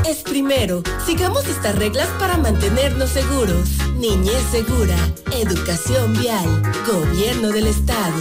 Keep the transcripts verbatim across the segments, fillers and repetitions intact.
es primero. Sigamos estas reglas para mantenernos seguros. Niñez segura. Educación vial. Gobierno del Estado.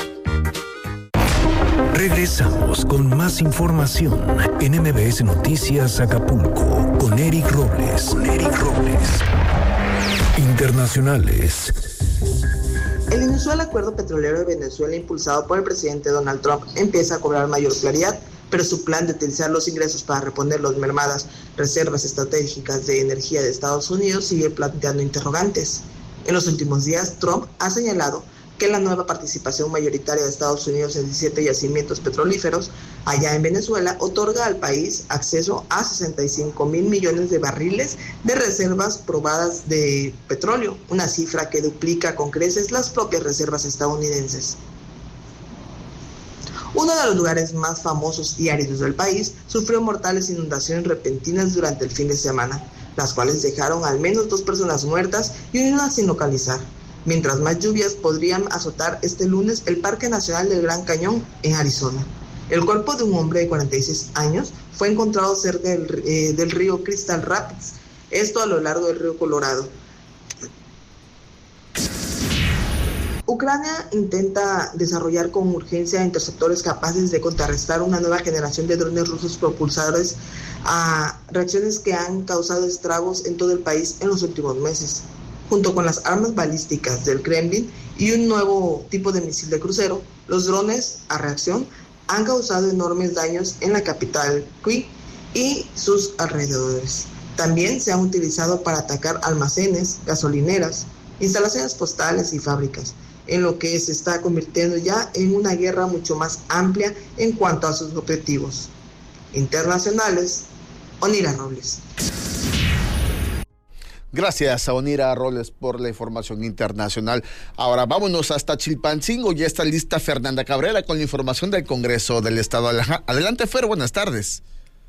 Regresamos con más información en M B S Noticias Acapulco con Eric Robles. Con Eric Robles. Internacionales. El inusual acuerdo petrolero de Venezuela impulsado por el presidente Donald Trump empieza a cobrar mayor claridad, pero su plan de utilizar los ingresos para reponer las mermadas reservas estratégicas de energía de Estados Unidos sigue planteando interrogantes. En los últimos días, Trump ha señalado que la nueva participación mayoritaria de Estados Unidos en diecisiete yacimientos petrolíferos allá en Venezuela otorga al país acceso a sesenta y cinco mil millones de barriles de reservas probadas de petróleo, una cifra que duplica con creces las propias reservas estadounidenses. Uno de los lugares más famosos y áridos del país sufrió mortales inundaciones repentinas durante el fin de semana, las cuales dejaron al menos dos personas muertas y una sin localizar. Mientras más lluvias podrían azotar este lunes el Parque Nacional del Gran Cañón en Arizona. El cuerpo de un hombre de cuarenta y seis años fue encontrado cerca del, eh, del río Crystal Rapids, esto a lo largo del río Colorado. Ucrania intenta desarrollar con urgencia interceptores capaces de contrarrestar una nueva generación de drones rusos propulsadores a reacciones que han causado estragos en todo el país en los últimos meses. Junto con las armas balísticas del Kremlin y un nuevo tipo de misil de crucero, los drones a reacción han causado enormes daños en la capital Kyiv y sus alrededores. También se han utilizado para atacar almacenes, gasolineras, instalaciones postales y fábricas, en lo que se está convirtiendo ya en una guerra mucho más amplia en cuanto a sus objetivos. Internacionales, Onira Robles. Gracias a Onira Robles por la información internacional. Ahora vámonos hasta Chilpancingo. Ya está lista Fernanda Cabrera con la información del Congreso del Estado. Adelante, Fer, buenas tardes.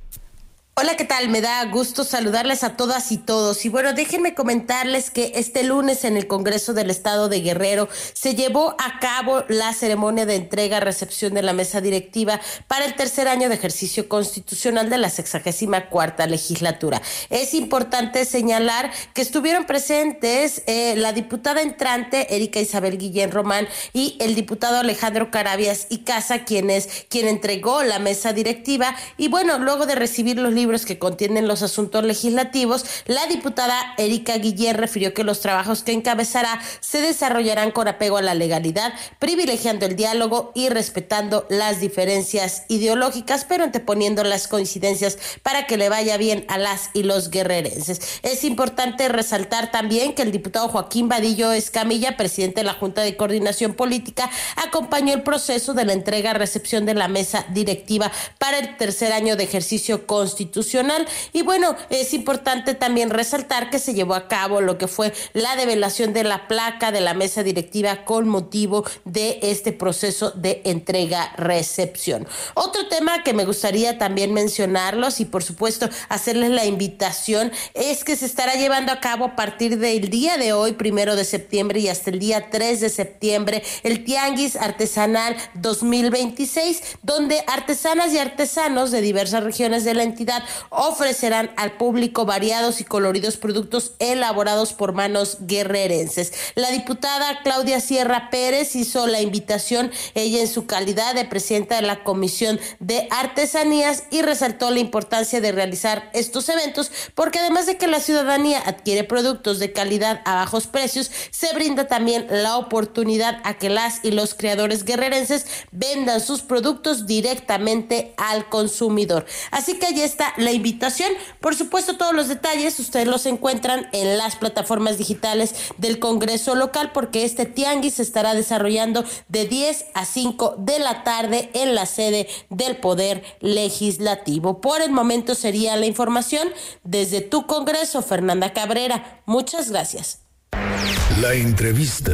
Hola, ¿qué tal? Me da gusto saludarles a todas y todos. Y bueno, déjenme comentarles que este lunes en el Congreso del Estado de Guerrero se llevó a cabo la ceremonia de entrega-recepción de la mesa directiva para el tercer año de ejercicio constitucional de la sexagésima cuarta legislatura. Es importante señalar que estuvieron presentes eh, la diputada entrante Erika Isabel Guillén Román y el diputado Alejandro Carabias y Casa, quien es quien entregó la mesa directiva. Y bueno, luego de recibir los libros que contienen los asuntos legislativos, la diputada Erika Guillén refirió que los trabajos que encabezará se desarrollarán con apego a la legalidad, privilegiando el diálogo y respetando las diferencias ideológicas, pero anteponiendo las coincidencias para que le vaya bien a las y los guerrerenses. Es importante resaltar también que el diputado Joaquín Vadillo Escamilla, presidente de la Junta de Coordinación Política, acompañó el proceso de la entrega-recepción de la mesa directiva para el tercer año de ejercicio constitucional. Y bueno, es importante también resaltar que se llevó a cabo lo que fue la develación de la placa de la mesa directiva con motivo de este proceso de entrega-recepción. Otro tema que me gustaría también mencionarlos y por supuesto hacerles la invitación es que se estará llevando a cabo a partir del día de hoy, primero de septiembre y hasta el día tres de septiembre, el Tianguis Artesanal dos mil veintiséis, donde artesanas y artesanos de diversas regiones de la entidad ofrecerán al público variados y coloridos productos elaborados por manos guerrerenses. La diputada Claudia Sierra Pérez hizo la invitación, ella en su calidad de presidenta de la Comisión de Artesanías, y resaltó la importancia de realizar estos eventos porque además de que la ciudadanía adquiere productos de calidad a bajos precios, se brinda también la oportunidad a que las y los creadores guerrerenses vendan sus productos directamente al consumidor. Así que allí está la invitación. Por supuesto, todos los detalles ustedes los encuentran en las plataformas digitales del Congreso local, porque este tianguis se estará desarrollando de diez a cinco de la tarde en la sede del Poder Legislativo. Por el momento sería la información desde tu Congreso, Fernanda Cabrera. Muchas gracias. La entrevista.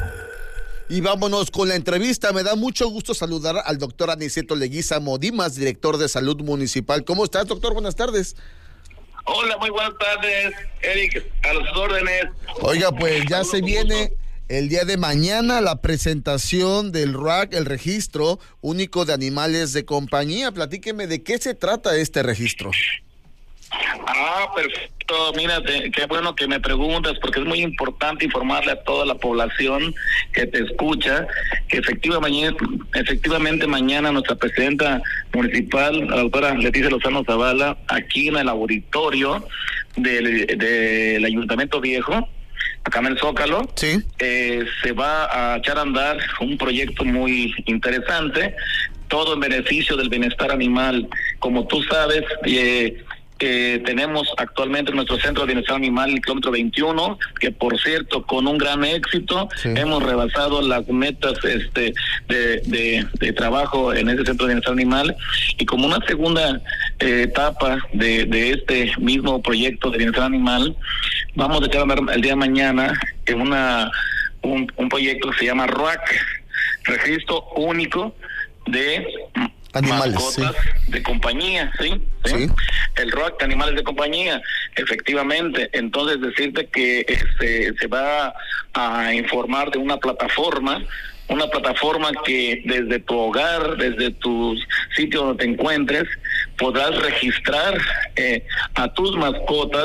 Y vámonos con la entrevista. Me da mucho gusto saludar al doctor Aniceto Leguízamo Dimas, director de Salud Municipal. ¿Cómo estás, doctor? Buenas tardes. Hola, muy buenas tardes, Eric, a los órdenes. Oiga, pues ya se viene el día de mañana la presentación del R A C, el Registro Único de Animales de Compañía. Platíqueme de qué se trata este registro. Ah, perfecto. Mira, te, qué bueno que me preguntas, porque es muy importante informarle a toda la población que te escucha que efectivamente, efectivamente mañana nuestra presidenta municipal, la doctora Leticia Lozano Zavala, aquí en el auditorio del, del Ayuntamiento Viejo, acá en el Zócalo, sí. eh, se va a echar a andar un proyecto muy interesante, todo en beneficio del bienestar animal. Como tú sabes, eh, Eh, tenemos actualmente nuestro centro de bienestar animal, el kilómetro veintiuno, que por cierto, con un gran éxito, sí. hemos rebasado las metas este de, de, de trabajo en ese centro de bienestar animal, y como una segunda eh, etapa de, de este mismo proyecto de bienestar animal, vamos a echar a andar el día de mañana en una un, un proyecto que se llama R U A C, Registro Único de Animales, mascotas sí. de compañía, ¿sí? ¿sí? Sí. El R U A C de animales de compañía, efectivamente. Entonces, decirte que este, se va a informar de una plataforma, una plataforma que desde tu hogar, desde tu sitio donde te encuentres, podrás registrar eh, a tus mascotas,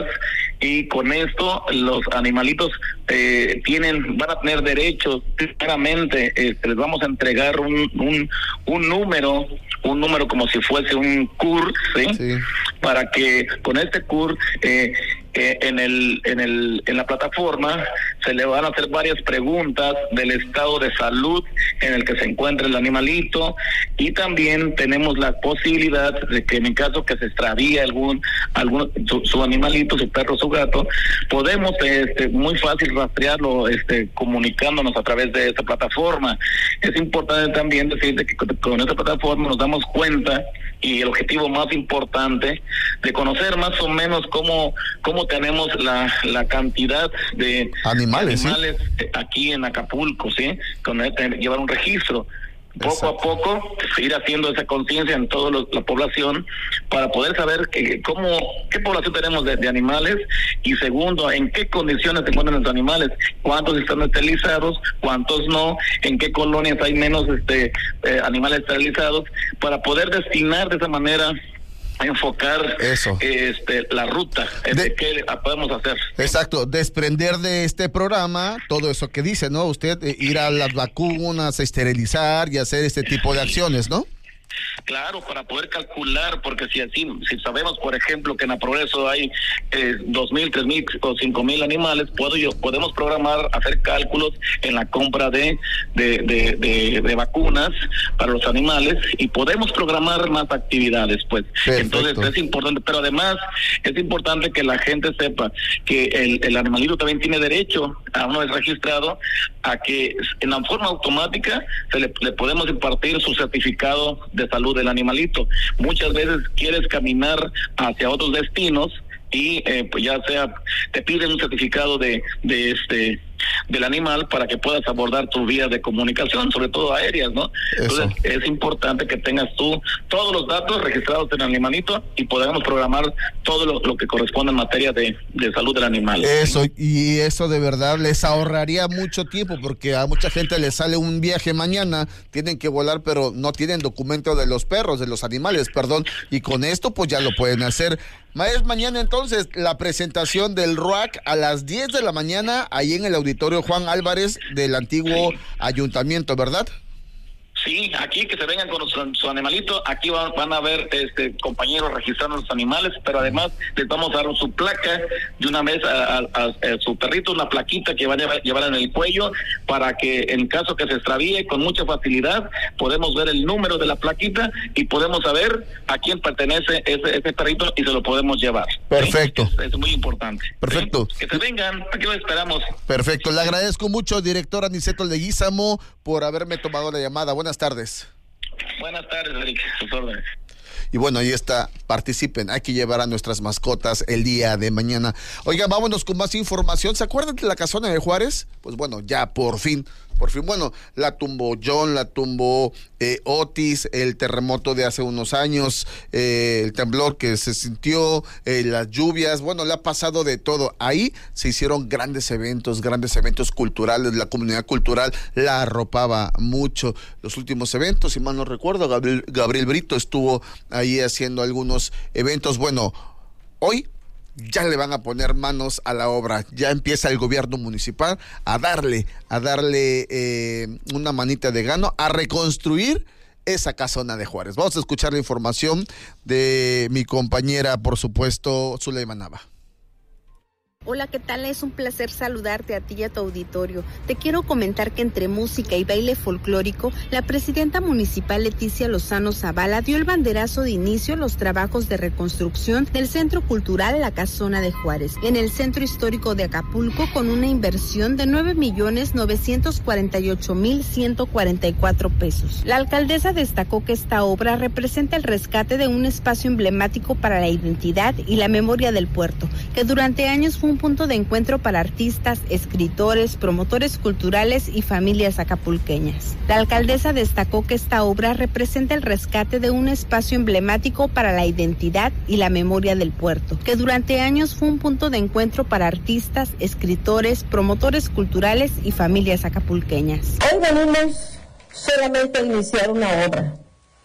y con esto los animalitos eh, tienen, van a tener derechos. Primeramente, eh, les vamos a entregar un, un, un número, un número como si fuese un C U R, ¿sí? Sí. Para que con este C U R eh, eh, en el en el en la plataforma se le van a hacer varias preguntas del estado de salud en el que se encuentra el animalito, y también tenemos la posibilidad de que en el caso que se extravíe algún algún su, su animalito, su perro, su gato, podemos este muy fácil rastrearlo este comunicándonos a través de esta plataforma. Es importante también decirte que con, con esta plataforma nos damos cuenta, y el objetivo más importante, de conocer más o menos cómo cómo tenemos la, la cantidad de animales, animales ¿sí? aquí en Acapulco, ¿sí? Con este, llevar un registro. Poco Exacto. a poco ir haciendo esa conciencia en toda la población para poder saber que, cómo qué población tenemos de, de animales, y segundo, en qué condiciones se encuentran los animales, cuántos están esterilizados, cuántos no, en qué colonias hay menos este eh, animales esterilizados, para poder destinar de esa manera, enfocar eso este la ruta de, de qué podemos hacer. Exacto, desprender de este programa todo eso que dice, ¿no? Usted eh, ir a las vacunas, esterilizar y hacer este tipo de acciones, ¿no? Claro, para poder calcular, porque si así, si sabemos, por ejemplo, que en la Progreso hay eh, dos mil, tres mil o cinco mil animales, puedo yo, podemos programar, hacer cálculos en la compra de de, de, de de vacunas para los animales, y podemos programar más actividades, pues. Perfecto. Entonces es importante, pero además es importante que la gente sepa que el, el animalito también tiene derecho, a una vez registrado, a que en la forma automática se le, le podemos impartir su certificado de salud del animalito. Muchas veces quieres caminar hacia otros destinos y eh, pues ya sea te piden un certificado de de este del animal para que puedas abordar tus vías de comunicación, sobre todo aéreas, ¿no? Eso. Entonces es importante que tengas tú todos los datos registrados en el animalito y podamos programar todo lo, lo que corresponde en materia de, de salud del animal. Eso, y eso de verdad les ahorraría mucho tiempo, porque a mucha gente les sale un viaje mañana, tienen que volar, pero no tienen documento de los perros, de los animales, perdón, y con esto pues ya lo pueden hacer. Es mañana entonces la presentación del R U A C a las diez de la mañana ahí en el auditorio Juan Álvarez del antiguo sí. ayuntamiento, ¿verdad? Sí, aquí que se vengan con su, su animalito, aquí van, van a ver este compañeros registrando los animales, pero además les vamos a dar su placa de una vez a, a, a, a su perrito, una plaquita que van a llevar, llevar en el cuello, para que en caso que se extravíe con mucha facilidad podemos ver el número de la plaquita y podemos saber a quién pertenece ese, ese perrito y se lo podemos llevar. Perfecto. ¿Sí? Es, es muy importante. Perfecto. ¿Sí? Que se vengan, aquí los esperamos. Perfecto, le agradezco mucho, director Aniceto Leguízamo, por haberme tomado la llamada. Buenas tardes. Buenas tardes, Eric. Sus órdenes. Y bueno, ahí está, participen, hay que llevar a nuestras mascotas el día de mañana. Oiga, vámonos con más información. ¿Se acuerdan de la casona de Juárez? Pues bueno, ya por fin, por fin, bueno, la tumbó John, la tumbó eh, Otis, el terremoto de hace unos años, eh, el temblor que se sintió, eh, las lluvias, bueno, le ha pasado de todo. Ahí se hicieron grandes eventos, grandes eventos culturales, la comunidad cultural la arropaba mucho. Los últimos eventos, si mal no recuerdo, Gabriel, Gabriel Brito estuvo ahí haciendo algunos eventos. Bueno, hoy ya le van a poner manos a la obra. Ya empieza el gobierno municipal a darle, a darle eh, una manita de gano, a reconstruir esa casona de Juárez. Vamos a escuchar la información de mi compañera, por supuesto, Zuleima Nava. Hola, ¿qué tal? Es un placer saludarte a ti y a tu auditorio. Te quiero comentar que entre música y baile folclórico, la presidenta municipal Leticia Lozano Zavala dio el banderazo de inicio a los trabajos de reconstrucción del Centro Cultural La Casona de Juárez, en el Centro Histórico de Acapulco, con una inversión de nueve millones novecientos cuarenta y ocho mil ciento cuarenta y cuatro pesos. La alcaldesa destacó que esta obra representa el rescate de un espacio emblemático para la identidad y la memoria del puerto, que durante años fue un punto de encuentro para artistas, escritores, promotores culturales y familias acapulqueñas. La alcaldesa destacó que esta obra representa el rescate de un espacio emblemático para la identidad y la memoria del puerto, que durante años fue un punto de encuentro para artistas, escritores, promotores culturales y familias acapulqueñas. Hoy venimos solamente a iniciar una obra.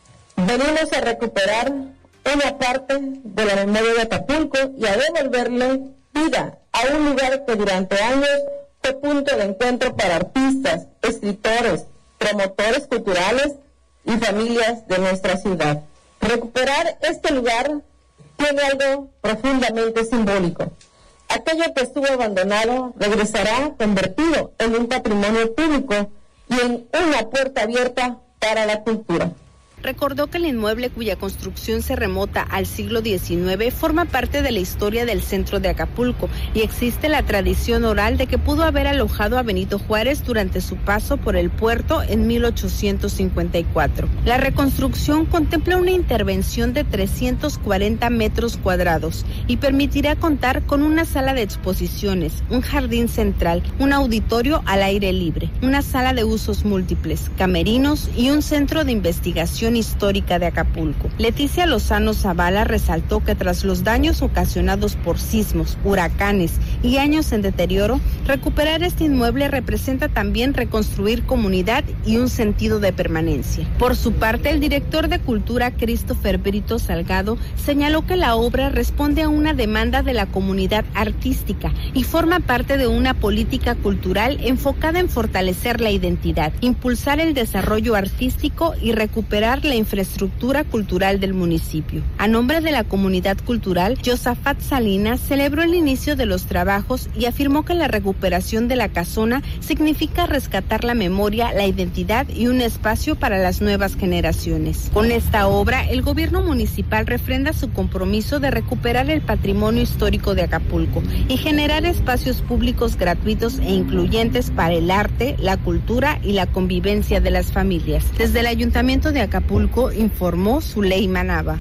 Venimos a recuperar una parte de la memoria de Acapulco y a devolverle vida a un lugar que durante años fue punto de encuentro para artistas, escritores, promotores culturales y familias de nuestra ciudad. Recuperar este lugar tiene algo profundamente simbólico. Aquello que estuvo abandonado regresará convertido en un patrimonio público y en una puerta abierta para la cultura. Recordó que el inmueble, cuya construcción se remota al siglo diecinueve, forma parte de la historia del centro de Acapulco y existe la tradición oral de que pudo haber alojado a Benito Juárez durante su paso por el puerto en mil ochocientos cincuenta y cuatro. La reconstrucción contempla una intervención de trescientos cuarenta metros cuadrados y permitirá contar con una sala de exposiciones, un jardín central, un auditorio al aire libre, una sala de usos múltiples, camerinos y un centro de investigación histórica de Acapulco. Leticia Lozano Zavala resaltó que tras los daños ocasionados por sismos, huracanes y años en deterioro, recuperar este inmueble representa también reconstruir comunidad y un sentido de permanencia. Por su parte, el director de Cultura, Christopher Brito Salgado, señaló que la obra responde a una demanda de la comunidad artística y forma parte de una política cultural enfocada en fortalecer la identidad, impulsar el desarrollo artístico y recuperar la infraestructura cultural del municipio. A nombre de la comunidad cultural, Josafat Salinas celebró el inicio de los trabajos y afirmó que la recuperación de la casona significa rescatar la memoria, la identidad y un espacio para las nuevas generaciones. Con esta obra, el gobierno municipal refrenda su compromiso de recuperar el patrimonio histórico de Acapulco y generar espacios públicos gratuitos e incluyentes para el arte, la cultura y la convivencia de las familias. Desde el Ayuntamiento de Acapulco, informó Zuleima Nava.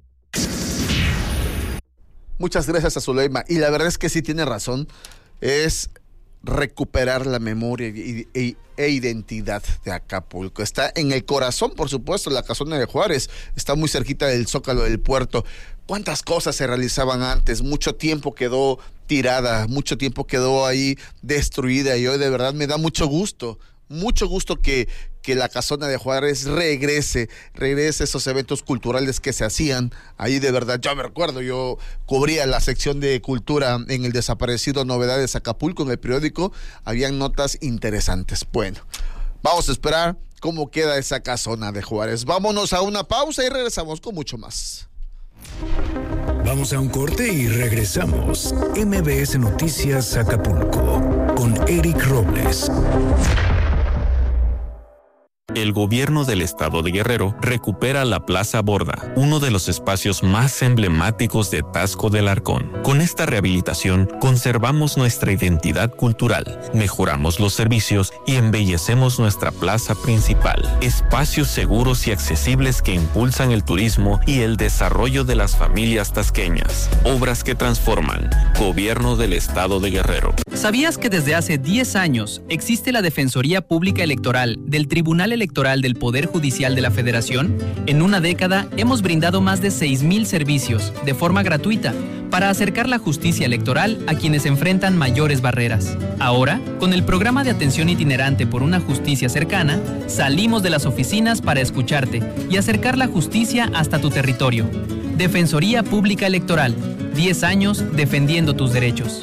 Muchas gracias a Zuleima. Y la verdad es que sí tiene razón. Es recuperar la memoria y, y, e identidad de Acapulco. Está en el corazón, por supuesto, la Casona de Juárez. Está muy cerquita del Zócalo del puerto. ¿Cuántas cosas se realizaban antes? Mucho tiempo quedó tirada, mucho tiempo quedó ahí destruida. Y hoy de verdad me da mucho gusto. Mucho gusto que, que la Casona de Juárez regrese, regrese esos eventos culturales que se hacían ahí de verdad. Yo me recuerdo, yo cubría la sección de cultura en el desaparecido Novedades Acapulco, en el periódico, habían notas interesantes. Bueno, vamos a esperar cómo queda esa Casona de Juárez. Vámonos a una pausa y regresamos con mucho más. Vamos a un corte y regresamos. M B S Noticias Acapulco con Eric Robles. El gobierno del estado de Guerrero recupera la Plaza Borda, uno de los espacios más emblemáticos de Taxco del Arcón. Con esta rehabilitación, conservamos nuestra identidad cultural, mejoramos los servicios y embellecemos nuestra plaza principal. Espacios seguros y accesibles que impulsan el turismo y el desarrollo de las familias tasqueñas. Obras que transforman. Gobierno del estado de Guerrero. ¿Sabías que desde hace diez años existe la Defensoría Pública Electoral del Tribunal Electoral del Poder Judicial de la Federación? En una década hemos brindado más de seis mil servicios de forma gratuita para acercar la justicia electoral a quienes enfrentan mayores barreras. Ahora, con el programa de atención itinerante por una justicia cercana, salimos de las oficinas para escucharte y acercar la justicia hasta tu territorio. Defensoría Pública Electoral. diez años defendiendo tus derechos.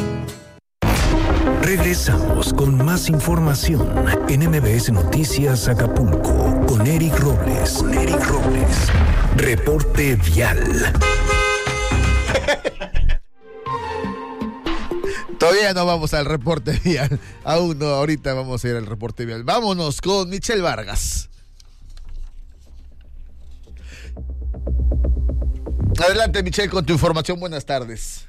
Regresamos con más información en M B S Noticias Acapulco con Eric Robles. Con Eric Robles. Reporte vial. Todavía no vamos al reporte vial. Aún no, ahorita vamos a ir al reporte vial. Vámonos con Michelle Vargas. Adelante, Michelle, con tu información. Buenas tardes.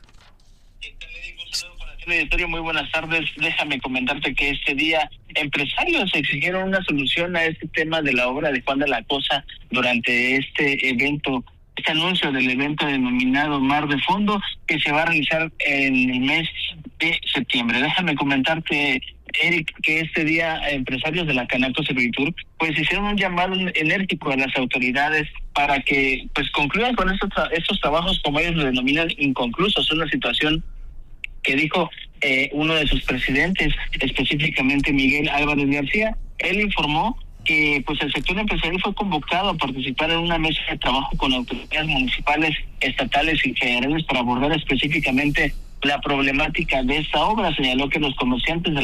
Muy buenas tardes. Déjame comentarte que este día empresarios exigieron una solución a este tema de la obra de Juan de la Cosa durante este evento, este anuncio del evento denominado Mar de Fondo, que se va a realizar en el mes de septiembre. Déjame comentarte, Eric, que este día empresarios de la Canaco Servitur pues hicieron un llamado enérgico a las autoridades para que pues concluyan con estos, tra- estos trabajos, como ellos lo denominan, inconclusos. Una situación que dijo eh, uno de sus presidentes, específicamente Miguel Álvarez García. Él informó que pues el sector empresarial fue convocado a participar en una mesa de trabajo con autoridades municipales, estatales y federales para abordar específicamente la problemática de esta obra. Señaló que los comerciantes de